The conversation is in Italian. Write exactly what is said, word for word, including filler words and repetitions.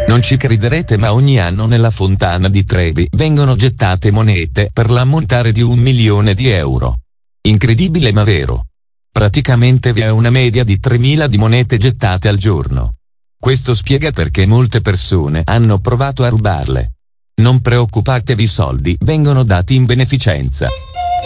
Non ci crederete, ma ogni anno nella fontana di Trevi vengono gettate monete per l'ammontare di un milione di euro. Incredibile ma vero. Praticamente vi è una media di tremila di monete gettate al giorno. Questo spiega perché molte persone hanno provato a rubarle. Non preoccupatevi, i soldi vengono dati in beneficenza.